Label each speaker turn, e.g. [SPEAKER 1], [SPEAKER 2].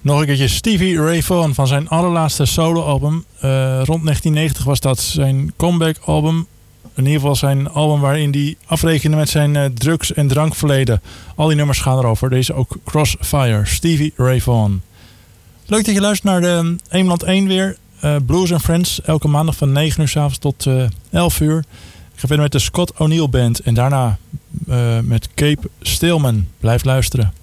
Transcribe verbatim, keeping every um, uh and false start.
[SPEAKER 1] Nog een keertje Stevie Ray Vaughan van zijn allerlaatste soloalbum. Uh, rond negentien negentig was dat zijn comeback-album. In ieder geval zijn album waarin hij afrekende met zijn uh, drugs- en drankverleden. Al die nummers gaan erover. Deze ook Crossfire, Stevie Ray Vaughan. Leuk dat je luistert naar de Eemland één weer. Uh, Blues and Friends, elke maandag van negen uur 's avonds tot uh, elf uur. Ik ga verder met de Scott O'Neill Band en daarna uh, met Cape Stillman. Blijf luisteren.